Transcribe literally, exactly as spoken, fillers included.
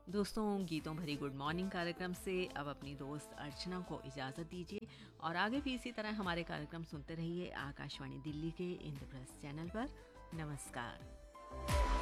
दोस्तों, गीतों भरी गुड मॉर्निंग कार्यक्रम से अब अपनी दोस्त अर्चना को इजाज़त दीजिए और आगे भी इसी तरह हमारे कार्यक्रम सुनते रहिए आकाशवाणी दिल्ली के इंद्रप्रस्थ चैनल पर। नमस्कार।